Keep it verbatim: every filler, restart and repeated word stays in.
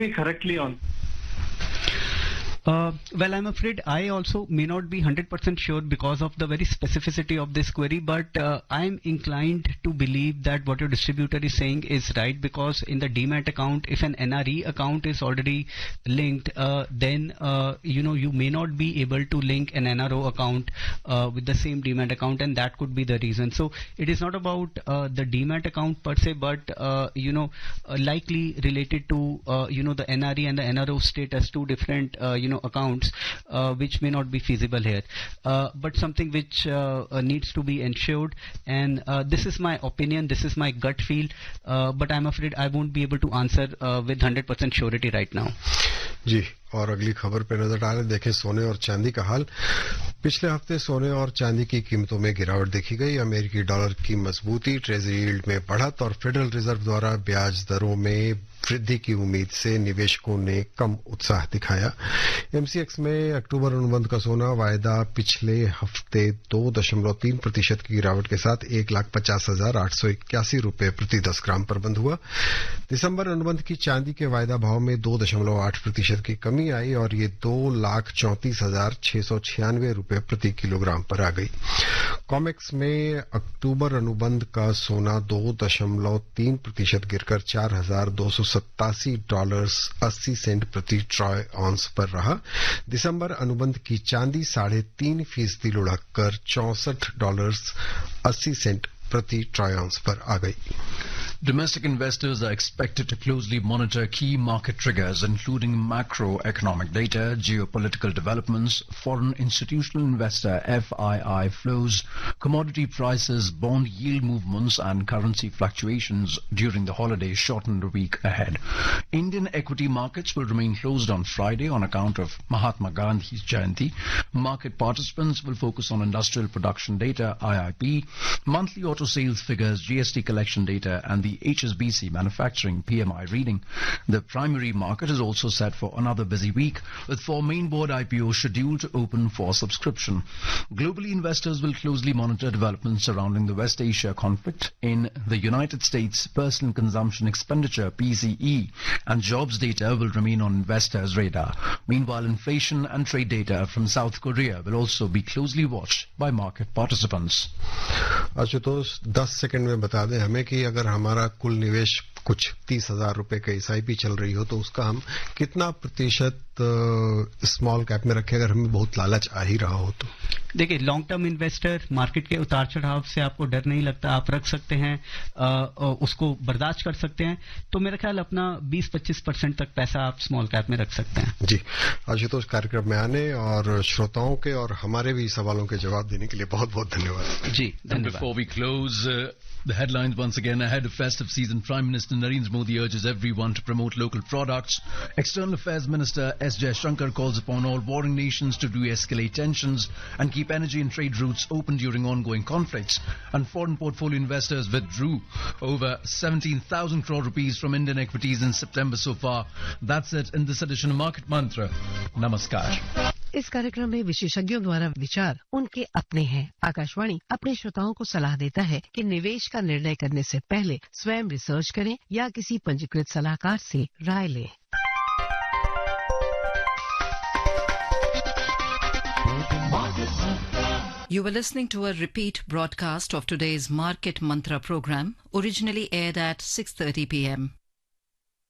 me correctly on. Uh, well, I'm afraid I also may not be one hundred percent sure because of the very specificity of this query, but uh, I'm inclined to believe that what your distributor is saying is right, because in the demat account, if an N R E account is already linked, uh, then uh, you know you may not be able to link an N R O account uh, with the same demat account, and that could be the reason. So it is not about uh, the demat account per se, but uh, you know uh, likely related to uh, you know the N R E and the N R O status, two different uh, you know accounts uh, which may not be feasible here, uh, but something which uh, uh, needs to be ensured, and uh, this is my opinion, this is my gut feel, uh, but I'm afraid I won't be able to answer uh, with one hundred percent surety right now. जी, और अगली खबर पे नजर डालें, देखें सोने और चांदी का हाल। पिछले हफ्ते सोने और चांदी की कीमतों में गिरावट देखी गई। अमेरिकी डॉलर की मजबूती, ट्रेजरी यील्ड में बढ़त और फेडरल रिजर्व द्वारा ब्याज दरों में वृद्धि की उम्मीद से निवेशकों ने कम उत्साह दिखाया। एमसीएक्स में अक्टूबर अनुबंध का सोना वायदा पिछले हफ्ते दो दशमलव तीन प्रतिशत की गिरावट के साथ एक लाख पचास हजार आठ सौ इक्यासी रुपये प्रति दस ग्राम पर बंद हुआ। दिसंबर अनुबंध की चांदी के वायदा भाव में दो दशमलव आठ प्रतिशत की कमी आई और ये दो लाख चौंतीस हजार छह सौ छियानवे रुपये प्रति किलोग्राम पर आ गई। कॉमेक्स में अक्टूबर अनुबंध का सोना दो दशमलव तीन प्रतिशत गिरकर चार हजार दो सौ सत्तासी डॉलर अस्सी सेंट प्रति ट्रॉय ऑन्स पर रहा। दिसंबर अनुबंध की चांदी साढ़े तीन फीसदी लुढ़क कर चौसठ डॉलर अस्सी सेंट प्रति ट्रॉय ऑन्स पर आ गई। Domestic investors are expected to closely monitor key market triggers, including macroeconomic data, geopolitical developments, foreign institutional investor F I I flows, commodity prices, bond yield movements, and currency fluctuations during the holiday shortened week ahead. Indian equity markets will remain closed on Friday on account of Mahatma Gandhi's Jayanti. Market participants will focus on industrial production data, I I P, monthly auto sales figures, G S T collection data, and the H S B C manufacturing P M I reading. The primary market is also set for another busy week, with four main board I P Os scheduled to open for subscription. Globally, investors will closely monitor developments surrounding the West Asia conflict. In the United States, personal consumption expenditure P C E and jobs data will remain on investors' radar. Meanwhile, inflation and trade data from South Korea will also be closely watched by market participants. Ashutosh, दस second में बता दें हमें कि अगर हमारा कुल निवेश कुछ तीस हजार रुपए का एसआईपी चल रही हो तो उसका हम कितना प्रतिशत स्मॉल कैप में रखें अगर हमें बहुत लालच आ ही रहा हो तो? देखिए, लॉन्ग टर्म इन्वेस्टर, मार्केट के उतार चढ़ाव से आपको डर नहीं लगता, आप रख सकते हैं, आ, उसको बर्दाश्त कर सकते हैं, तो मेरा ख्याल अपना बीस पच्चीस परसेंट तक पैसा आप स्मॉल कैप में रख सकते हैं। जी, आशुतोष, कार्यक्रम में आने और श्रोताओं के और हमारे भी सवालों के जवाब देने के लिए बहुत बहुत धन्यवाद। जी, धन्यवाद। Before we close, uh, the headlines once again. Ahead of festive season, Prime Minister Narendra Modi urges everyone to promote local products. External Affairs Minister S. Jaishankar calls upon all warring nations to de-escalate tensions and keep energy and trade routes open during ongoing conflicts. And foreign portfolio investors withdrew over seventeen thousand crore rupees from Indian equities in September so far. That's it in this edition of Market Mantra. Namaskar. इस कार्यक्रम में विशेषज्ञों द्वारा विचार उनके अपने हैं। आकाशवाणी अपने श्रोताओं को सलाह देता है कि निवेश का निर्णय करने से पहले स्वयं रिसर्च करें या किसी पंजीकृत सलाहकार से राय लें। You were listening to a repeat broadcast of today's Market Mantra program, originally aired at six thirty p m